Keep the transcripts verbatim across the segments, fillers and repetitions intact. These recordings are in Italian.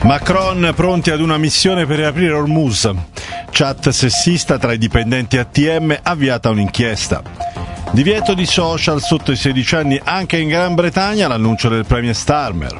Macron pronti ad una missione per riaprire Hormuz. Chat sessista tra i dipendenti A T M, avviata un'inchiesta. Divieto di social sotto i sedici anni anche in Gran Bretagna, l'annuncio del premier Starmer.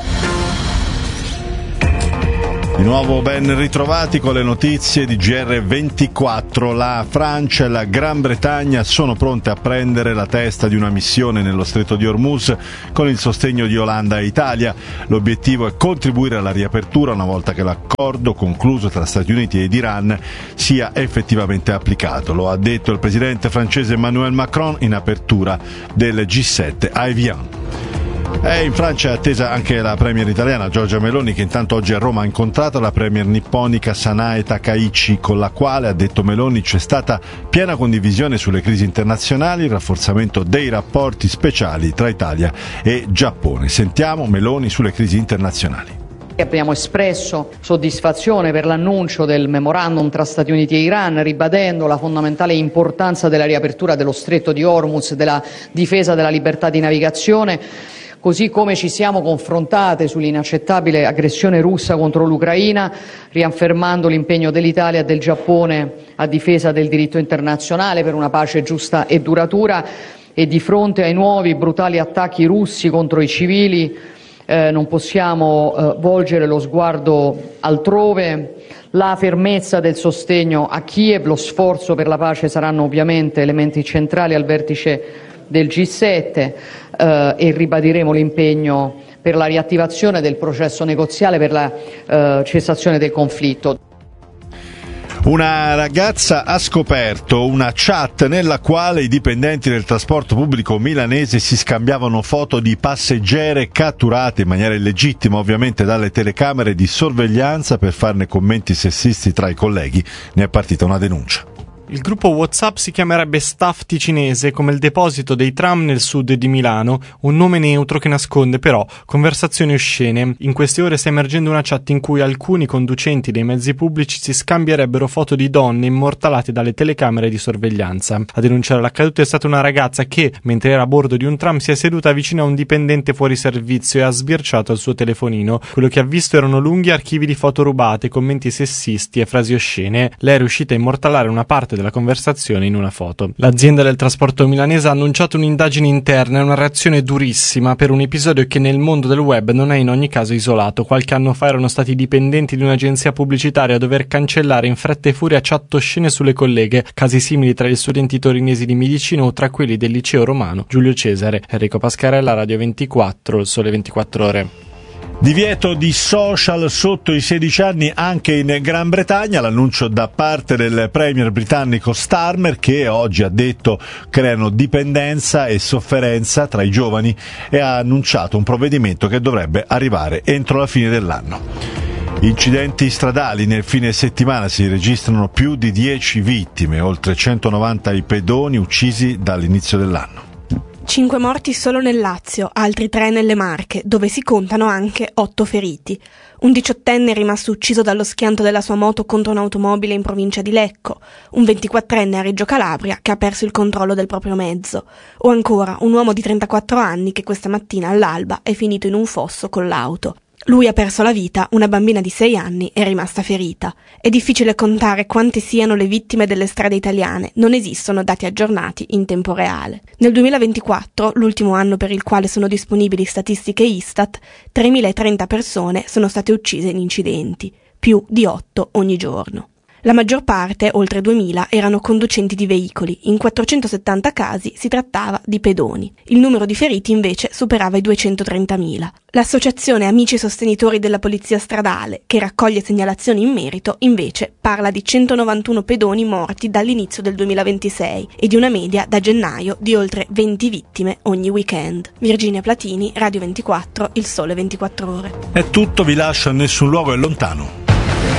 Di nuovo ben ritrovati con le notizie di G R ventiquattro. La Francia e la Gran Bretagna sono pronte a prendere la testa di una missione nello stretto di Hormuz con il sostegno di Olanda e Italia. L'obiettivo è contribuire alla riapertura una volta che l'accordo concluso tra Stati Uniti ed Iran sia effettivamente applicato. Lo ha detto il presidente francese Emmanuel Macron in apertura del G sette a Evian. E in Francia è attesa anche la premier italiana Giorgia Meloni, che intanto oggi a Roma ha incontrato la premier nipponica Sanae Takaichi, con la quale, ha detto Meloni, c'è stata piena condivisione sulle crisi internazionali, il rafforzamento dei rapporti speciali tra Italia e Giappone. Sentiamo Meloni sulle crisi internazionali. Abbiamo espresso soddisfazione per l'annuncio del memorandum tra Stati Uniti e Iran, ribadendo la fondamentale importanza della riapertura dello stretto di Hormuz e della difesa della libertà di navigazione. Così come ci siamo confrontate sull'inaccettabile aggressione russa contro l'Ucraina, riaffermando l'impegno dell'Italia e del Giappone a difesa del diritto internazionale per una pace giusta e duratura, e di fronte ai nuovi brutali attacchi russi contro i civili eh, non possiamo eh, volgere lo sguardo altrove. La fermezza del sostegno a Kiev, lo sforzo per la pace saranno ovviamente elementi centrali al vertice del G sette eh, e ribadiremo l'impegno per la riattivazione del processo negoziale per la eh, cessazione del conflitto. Una ragazza ha scoperto una chat nella quale i dipendenti del trasporto pubblico milanese si scambiavano foto di passeggere catturate in maniera illegittima, ovviamente dalle telecamere di sorveglianza, per farne commenti sessisti tra i colleghi. Ne è partita una denuncia. Il gruppo WhatsApp si chiamerebbe Staff Ticinese, come il deposito dei tram nel sud di Milano, un nome neutro che nasconde però conversazioni oscene. In queste ore sta emergendo una chat in cui alcuni conducenti dei mezzi pubblici si scambierebbero foto di donne immortalate dalle telecamere di sorveglianza. A denunciare l'accaduto è stata una ragazza che, mentre era a bordo di un tram, si è seduta vicino a un dipendente fuori servizio e ha sbirciato il suo telefonino. Quello che ha visto erano lunghi archivi di foto rubate, commenti sessisti e frasi oscene. Lei è riuscita a immortalare una parte della conversazione in una foto. L'azienda del trasporto milanese ha annunciato un'indagine interna e una reazione durissima per un episodio che nel mondo del web non è in ogni caso isolato. Qualche anno fa erano stati i dipendenti di un'agenzia pubblicitaria a dover cancellare in fretta e furia chat oscene sulle colleghe, casi simili tra gli studenti torinesi di medicina o tra quelli del liceo romano Giulio Cesare. Enrico Pascarella, Radio ventiquattro, Il Sole ventiquattro Ore. Divieto di social sotto i sedici anni anche in Gran Bretagna, l'annuncio da parte del premier britannico Starmer, che oggi ha detto creano dipendenza e sofferenza tra i giovani, e ha annunciato un provvedimento che dovrebbe arrivare entro la fine dell'anno. Incidenti stradali: nel fine settimana si registrano più di dieci vittime, oltre centonovanta i pedoni uccisi dall'inizio dell'anno. Cinque morti solo nel Lazio, altri tre nelle Marche, dove si contano anche otto feriti. Un diciottenne è rimasto ucciso dallo schianto della sua moto contro un'automobile in provincia di Lecco, un ventiquattrenne a Reggio Calabria che ha perso il controllo del proprio mezzo, o ancora un uomo di trentaquattro anni che questa mattina all'alba è finito in un fosso con l'auto. Lui ha perso la vita, una bambina di sei anni è rimasta ferita. È difficile contare quante siano le vittime delle strade italiane, non esistono dati aggiornati in tempo reale. Nel duemilaventiquattro, l'ultimo anno per il quale sono disponibili statistiche Istat, tremilatrenta persone sono state uccise in incidenti, più di otto ogni giorno. La maggior parte, oltre duemila, erano conducenti di veicoli. In quattrocentosettanta casi si trattava di pedoni. Il numero di feriti invece superava i duecentotrentamila. L'associazione Amici Sostenitori della Polizia Stradale, che raccoglie segnalazioni in merito, invece parla di centonovantuno pedoni morti dall'inizio del duemilaventisei e di una media da gennaio di oltre venti vittime ogni weekend. Virginia Platini, Radio ventiquattro, Il Sole ventiquattro Ore. È tutto, vi lascio a Nessun Luogo è Lontano.